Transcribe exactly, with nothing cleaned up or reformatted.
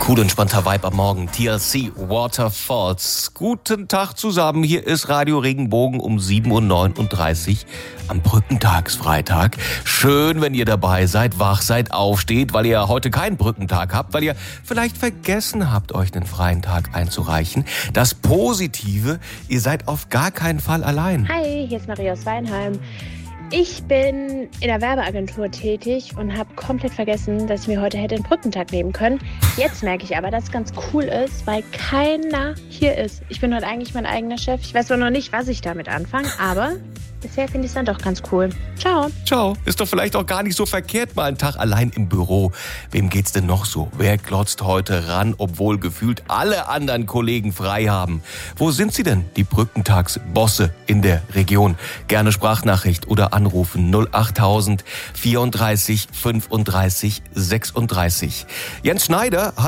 Cool entspannter Vibe am Morgen. T L C Waterfalls. Guten Tag zusammen. Hier ist Radio Regenbogen um sieben Uhr neununddreißig am Brückentagsfreitag. Schön, wenn ihr dabei seid, wach seid, aufsteht, weil ihr heute keinen Brückentag habt, weil ihr vielleicht vergessen habt, euch einen freien Tag einzureichen. Das Positive, ihr seid auf gar keinen Fall allein. Hi, hier ist Maria aus Weinheim. Ich bin in der Werbeagentur tätig und habe komplett vergessen, dass ich mir heute hätte einen Brückentag nehmen können. Jetzt merke ich aber, dass es ganz cool ist, weil keiner hier ist. Ich bin heute eigentlich mein eigener Chef. Ich weiß zwar noch nicht, was ich damit anfange, aber bisher finde ich es dann doch ganz cool. Ciao. Ciao. Ist doch vielleicht auch gar nicht so verkehrt, mal einen Tag allein im Büro. Wem geht's denn noch so? Wer glotzt heute ran, obwohl gefühlt alle anderen Kollegen frei haben? Wo sind sie denn, die Brückentagsbosse in der Region? Gerne Sprachnachricht oder anrufen null achttausend vierunddreißig fünfunddreißig sechsunddreißig. Jens Schneider hat